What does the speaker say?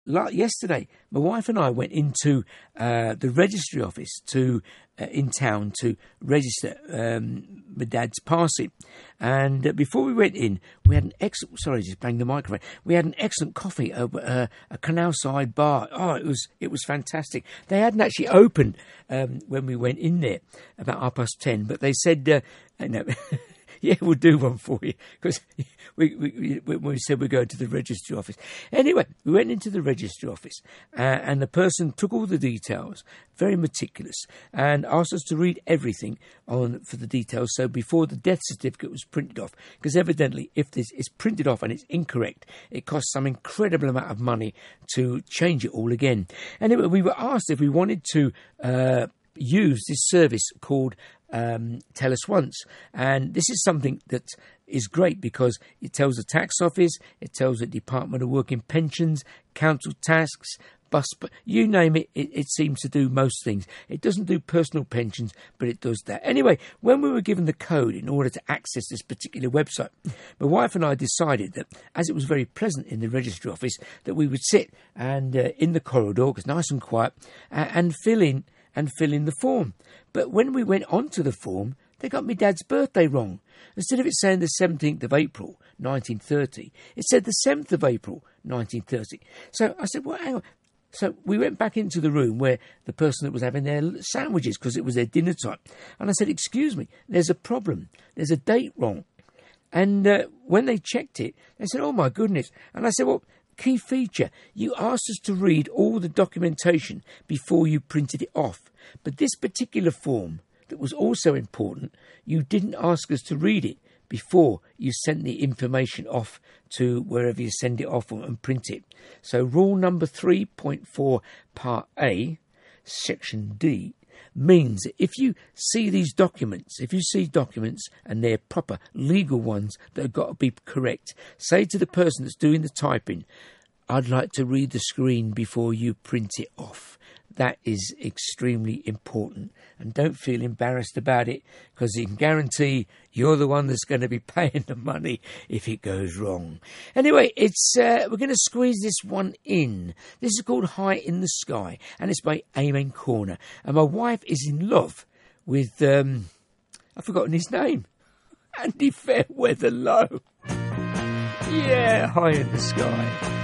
yesterday, my wife and I went into the registry office in town to register my dad's passing. And before we went in, we had an excellent... Sorry, just banged the microphone. We had an excellent coffee over a canal side bar. Oh, it was fantastic. They hadn't actually opened when we went in there about 10:30, but they said... no, yeah, we'll do one for you, because we said we're going to the registry office. Anyway, we went into the registry office, and the person took all the details, very meticulous, and asked us to read everything for the details. So before the death certificate was printed off, because evidently if this is printed off and it's incorrect, it costs some incredible amount of money to change it all again. Anyway, we were asked if we wanted to use this service called Tell Us Once, and this is something that is great because it tells the tax office, it tells the Department of Work and Pensions, council tax, you name it, it seems to do most things. It doesn't do personal pensions, but it does that. Anyway, when we were given the code in order to access this particular website, my wife and I decided that, as it was very pleasant in the registry office, that we would sit and in the corridor, because nice and quiet, and fill in the form. But when we went onto the form, they got my dad's birthday wrong. Instead of it saying the 17th of April, 1930, it said the 7th of April, 1930. So I said, well, hang on. So we went back into the room where the person that was having their sandwiches, because it was their dinner time. And I said, excuse me, there's a problem. There's a date wrong. And when they checked it, they said, oh, my goodness. And I said, well, key feature, you asked us to read all the documentation before you printed it off. But this particular form, that was also important, you didn't ask us to read it before you sent the information off to wherever you send it off and print it. So rule number 3.4 part A, section D, means that if you see these documents, and they're proper legal ones that have got to be correct, say to the person that's doing the typing, I'd like to read the screen before you print it off. That is extremely important. And don't feel embarrassed about it, because you can guarantee you're the one that's going to be paying the money if it goes wrong. Anyway, we're going to squeeze this one in. This is called High in the Sky, and it's by Amen Corner. And my wife is in love with, I've forgotten his name, Andy Fairweather Low. Yeah, High in the Sky.